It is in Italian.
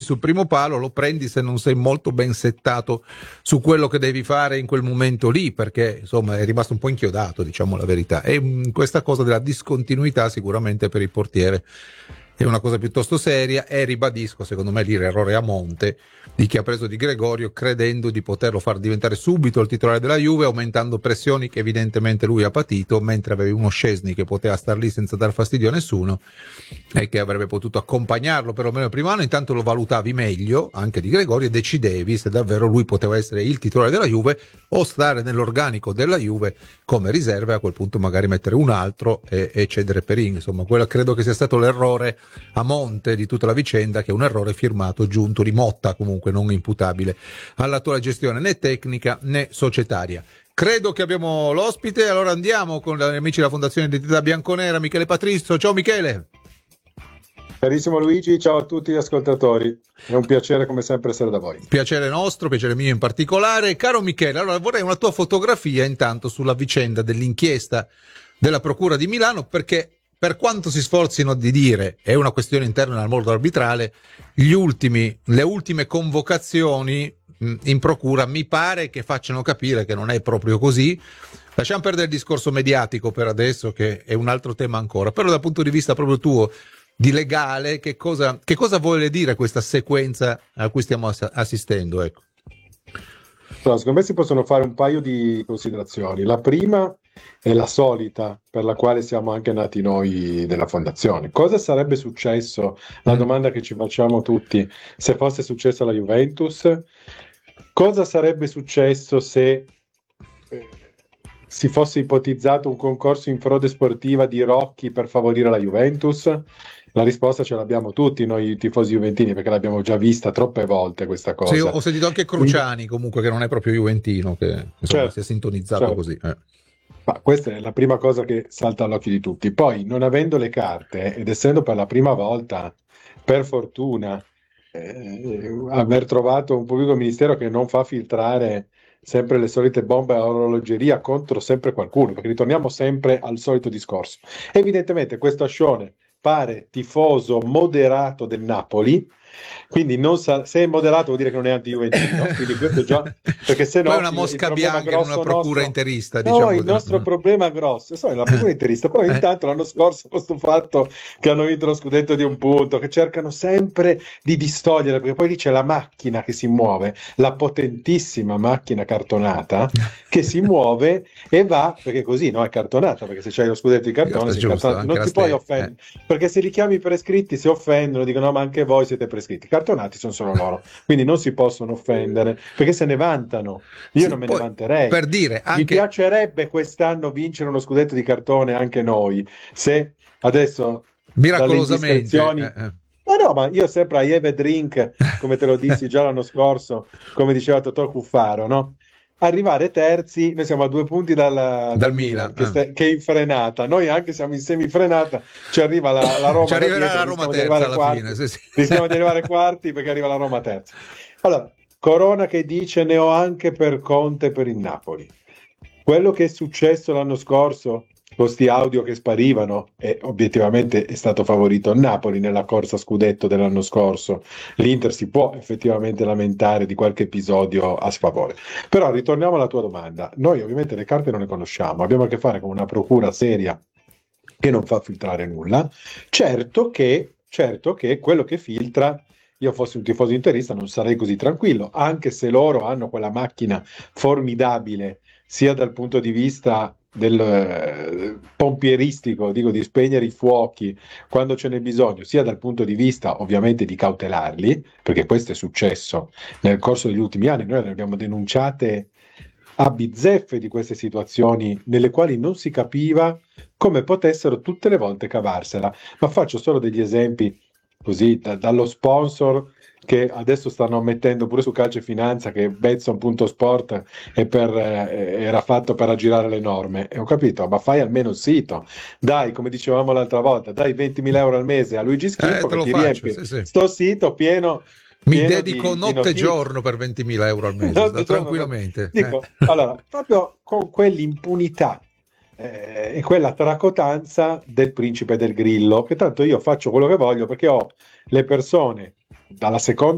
sul primo palo, lo prendi se non sei molto ben settato su quello che devi fare in quel momento lì, perché insomma è rimasto un po' inchiodato, diciamo la verità. E questa cosa della discontinuità sicuramente per il portiere è una cosa piuttosto seria, e ribadisco, secondo me lì l'errore a monte di chi ha preso Di Gregorio, credendo di poterlo far diventare subito il titolare della Juve, aumentando pressioni che evidentemente lui ha patito, mentre avevi uno Szczesny che poteva star lì senza dar fastidio a nessuno e che avrebbe potuto accompagnarlo perlomeno il primo anno. Intanto lo valutavi meglio anche Di Gregorio e decidevi se davvero lui poteva essere il titolare della Juve o stare nell'organico della Juve come riserva, e a quel punto magari mettere un altro e cedere Perin. Insomma, quello credo che sia stato l'errore a monte di tutta la vicenda, che è un errore firmato Giunto di Motta, comunque non imputabile all'attuale gestione né tecnica né societaria. Credo che abbiamo l'ospite, allora andiamo con gli amici della Fondazione Identità Bianconera, Michele Patrizio. Ciao Michele. Carissimo Luigi, ciao a tutti gli ascoltatori, è un piacere come sempre essere da voi. Piacere nostro, piacere mio in particolare. Caro Michele, allora vorrei una tua fotografia intanto sulla vicenda dell'inchiesta della Procura di Milano, perché per quanto si sforzino di dire è una questione interna al mondo arbitrale, le ultime convocazioni in procura mi pare che facciano capire che non è proprio così. Lasciamo perdere il discorso mediatico per adesso, che è un altro tema ancora, però dal punto di vista proprio tuo di legale, che cosa vuole dire questa sequenza a cui stiamo assistendo? Ecco. Allora, secondo me si possono fare un paio di considerazioni. La prima è la solita per la quale siamo anche nati noi della Fondazione. Cosa sarebbe successo, la domanda che ci facciamo tutti, se fosse successo alla Juventus? Cosa sarebbe successo se si fosse ipotizzato un concorso in frode sportiva di Rocchi per favorire la Juventus? La risposta ce l'abbiamo tutti noi tifosi juventini, perché l'abbiamo già vista troppe volte questa cosa. Sì, ho sentito anche Cruciani comunque, che non è proprio juventino, che insomma, si è sintonizzato così. Ma questa è la prima cosa che salta all'occhio di tutti. Poi, non avendo le carte ed essendo per la prima volta, per fortuna, aver trovato un pubblico ministero che non fa filtrare sempre le solite bombe a orologeria contro sempre qualcuno, perché ritorniamo sempre al solito discorso. Evidentemente questo Ascione pare tifoso moderato del Napoli, quindi se è moderato vuol dire che non è anti-juventino, quindi questo già, perché se no poi è una mosca bianca in una procura interista, no, diciamo. il nostro problema grosso è la procura interista, però intanto l'anno scorso questo fatto che hanno vinto lo scudetto di un punto, che cercano sempre di distogliere, perché poi lì c'è la macchina che si muove, la potentissima macchina cartonata che si muove e va, perché così no, è cartonata, perché se c'hai lo scudetto di cartone non ti puoi offendere, perché se li chiami prescritti si offendono, dicono no, ma anche voi siete prescritti, cartonati sono solo loro, quindi non si possono offendere perché se ne vantano. Io non me ne vanterei. Per dire, anche... Mi piacerebbe quest'anno vincere uno scudetto di cartone anche noi, se adesso miracolosamente ma io sempre I have a drink, come te lo dissi già l'anno scorso, come diceva Totò Cuffaro, no? Arrivare terzi, noi siamo a 2 punti dal Milan che è in frenata, noi anche siamo in semifrenata, ci arriva la Roma, ci arriverà la Roma terza alla fine, rischiamo di arrivare quarti perché arriva la Roma terza. Allora, Corona che dice ne ho anche per Conte e per il Napoli. Quello che è successo l'anno scorso, questi audio che sparivano, e obiettivamente è stato favorito il Napoli nella corsa scudetto dell'anno scorso. L'Inter si può effettivamente lamentare di qualche episodio a sfavore. Però ritorniamo alla tua domanda. Noi ovviamente le carte non le conosciamo, abbiamo a che fare con una procura seria che non fa filtrare nulla. Certo che quello che filtra, io fossi un tifoso interista non sarei così tranquillo, anche se loro hanno quella macchina formidabile sia dal punto di vista del pompieristico, dico di spegnere i fuochi quando ce n'è bisogno, sia dal punto di vista ovviamente di cautelarli, perché questo è successo nel corso degli ultimi anni, noi ne abbiamo denunciate a bizzeffe di queste situazioni nelle quali non si capiva come potessero tutte le volte cavarsela, ma faccio solo degli esempi così dallo sponsor che adesso stanno mettendo pure su Calcio e Finanza che Betson.sport era fatto per aggirare le norme, e ho capito, ma fai almeno il sito, dai, come dicevamo l'altra volta, dai 20.000 euro al mese a Luigi Schifo che ti riempie sto sito pieno. Mi dedico notte e giorno per 20.000 euro al mese, tranquillamente. Dico, allora, proprio con quell'impunità e quella tracotanza del principe del Grillo, che tanto io faccio quello che voglio perché ho le persone dalla seconda